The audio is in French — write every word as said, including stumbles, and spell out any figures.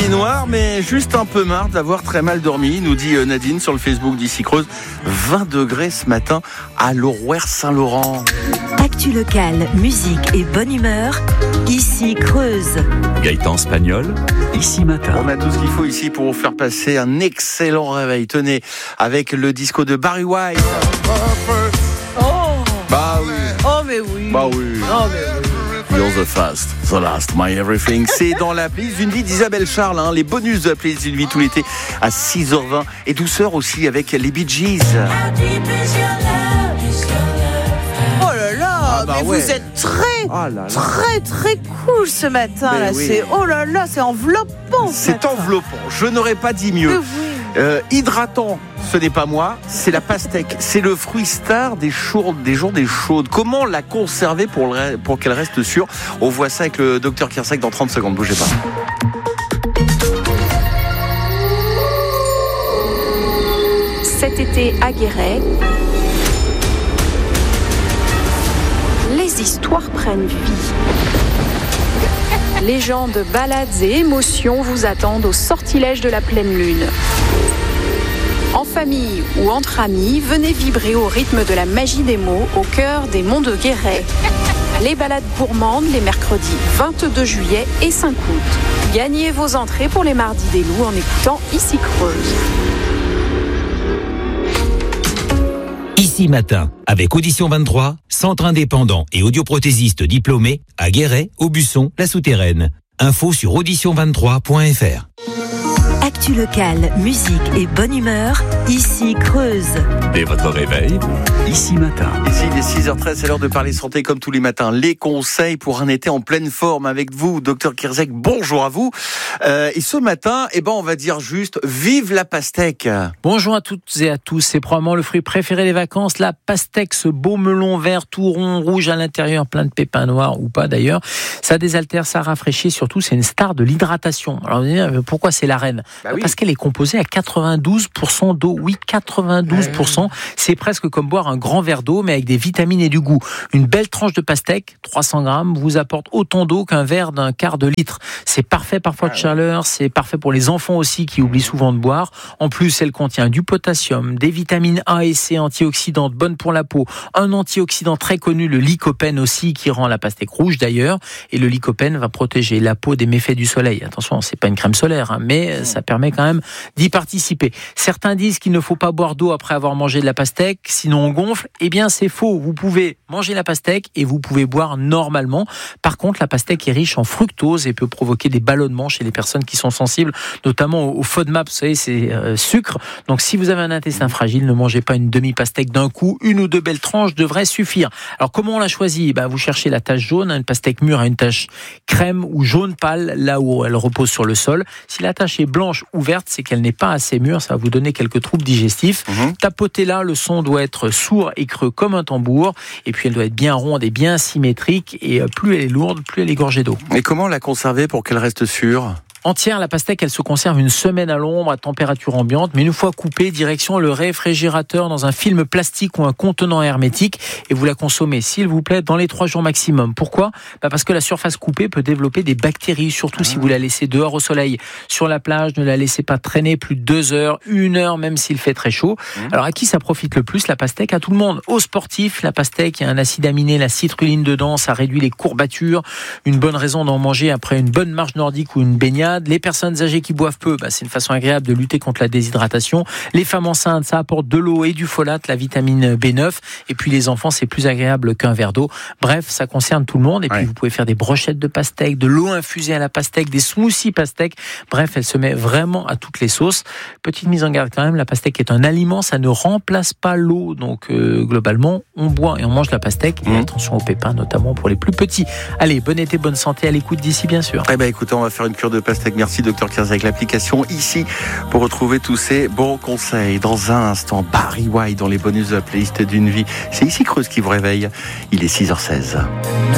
nuit noire, mais juste un peu marre d'avoir très mal dormi, nous dit Nadine sur le Facebook d'Ici Creuse. vingt degrés ce matin à Laurouer-Saint-Laurent. Actu locale, musique et bonne humeur, Ici Creuse. Gaëtan Spagnol, Ici Matin. On a tout ce qu'il faut ici pour vous faire passer un excellent réveil. Tenez, avec le disco de Barry White. Oh Bah oui. Oh mais oui. Bah oui. Oh mais oui. You're the first, the last, my everything. C'est dans la playlist d'une vie d'Isabelle Charles, hein, les bonus de la playlist d'une vie tout l'été à six heures vingt. Et douceur aussi avec les Bee Gees. Oh là là, Ah bah mais ouais. vous êtes très, Ah là là. très, très cool ce matin. Mais Là, oui. c'est oh là là, c'est enveloppant. ce C'est matin. enveloppant, je n'aurais pas dit Mais mieux. oui. Euh, hydratant, ce n'est pas moi, c'est la pastèque. C'est le fruit star des, chaudes, des journées chaudes. Comment la conserver pour, le, pour qu'elle reste sûre? On voit ça avec le docteur Kirsac dans trente secondes, bougez pas. Cet été à Guéret, les histoires prennent vie. Légendes, balades et émotions vous attendent au sortilège de la pleine lune. En famille ou entre amis, venez vibrer au rythme de la magie des mots au cœur des monts de Guéret. Les balades gourmandes les mercredis vingt-deux juillet et cinq août. Gagnez vos entrées pour les mardis des loups en écoutant Ici Creuse. Ici Matin, avec Audition vingt-trois, centre indépendant et audioprothésiste diplômé à Guéret, Aubusson, La Souterraine. Info sur audition vingt-trois point f r. Actu locale, musique et bonne humeur, Ici Creuse. Dès votre réveil, Ici Matin. Ici, il est six heures treize, c'est l'heure de parler santé comme tous les matins. Les conseils pour un été en pleine forme avec vous, docteur Kirsac. Bonjour à vous. Euh, et ce matin, eh ben, on va dire juste, vive la pastèque. Bonjour à toutes et à tous, c'est probablement le fruit préféré des vacances, la pastèque, ce beau melon vert tout rond, rouge à l'intérieur, plein de pépins noirs ou pas d'ailleurs. Ça désaltère, ça rafraîchit, surtout c'est une star de l'hydratation. Alors vous allez dire, pourquoi c'est la reine? Bah oui. Parce qu'elle est composée à quatre-vingt-douze pour cent d'eau, oui quatre-vingt-douze pour cent, c'est presque comme boire un grand verre d'eau mais avec des vitamines et du goût. Une belle tranche de pastèque, trois cents grammes, vous apporte autant d'eau qu'un verre d'un quart de litre. C'est parfait parfois de chaleur, c'est parfait pour les enfants aussi qui oublient souvent de boire. En plus, elle contient du potassium, des vitamines A et C antioxydantes bonnes pour la peau, un antioxydant très connu, le lycopène aussi, qui rend la pastèque rouge d'ailleurs. Et le lycopène va protéger la peau des méfaits du soleil. Attention, c'est pas une crème solaire, hein, mais ça permet quand même d'y participer. Certains disent qu'il ne faut pas boire d'eau après avoir mangé de la pastèque, sinon on gonfle. Eh bien, c'est faux. Vous pouvez manger la pastèque et vous pouvez boire normalement. Par contre, la pastèque est riche en fructose et peut provoquer des ballonnements chez les personnes qui sont sensibles, notamment au FODMAP, vous savez, c'est euh, sucre. Donc, si vous avez un intestin fragile, ne mangez pas une demi-pastèque d'un coup. Une ou deux belles tranches devraient suffire. Alors, comment on la choisit? Ben, vous cherchez la tache jaune. Une pastèque mûre a une tache crème ou jaune pâle, là où elle repose sur le sol. Si la tache est blanche ou verte, c'est qu'elle n'est pas assez mûre. Ça va vous donner quelques troubles digestifs. Mmh. Tapotez là, le son doit être sourd et creux comme un tambour. Et puis, elle doit être bien ronde et bien symétrique. Et plus elle est lourde, plus elle est gorgée d'eau. Et comment la conserver pour qu'elle reste sûre? Entière, la pastèque, elle se conserve une semaine à l'ombre, à température ambiante, mais une fois coupée, direction le réfrigérateur dans un film plastique ou un contenant hermétique, et vous la consommez, s'il vous plaît, dans les trois jours maximum. Pourquoi? Bah parce que la surface coupée peut développer des bactéries, surtout ah. si vous la laissez dehors au soleil. Sur la plage, ne la laissez pas traîner plus de deux heures, une heure, même s'il fait très chaud. Mmh. Alors, à qui ça profite le plus, la pastèque? À tout le monde. Aux sportifs, la pastèque, il y a un acide aminé, la citrulline dedans, ça réduit les courbatures. Une bonne raison d'en manger après une bonne marche nordique ou une baignade. Les personnes âgées qui boivent peu, bah c'est une façon agréable de lutter contre la déshydratation. Les femmes enceintes, ça apporte de l'eau et du folate, la vitamine B neuf. Et puis les enfants, c'est plus agréable qu'un verre d'eau. Bref, ça concerne tout le monde. Et puis ouais. vous pouvez faire des brochettes de pastèque, de l'eau infusée à la pastèque, des smoothies pastèque. Bref, elle se met vraiment à toutes les sauces. Petite mise en garde quand même, la pastèque est un aliment, ça ne remplace pas l'eau. Donc euh, globalement, on boit et on mange la pastèque. Et mmh. attention aux pépins, notamment pour les plus petits. Allez, bon été, bonne santé à l'écoute d'ici, bien sûr. Eh ben écoutez, on va faire une cure de pastèque. Merci docteur Kirsac, l'application ici pour retrouver tous ces bons conseils. Dans un instant, Barry White dans les bonus de la playlist d'une vie. C'est Ici Creuse qui vous réveille. Il est six heures seize.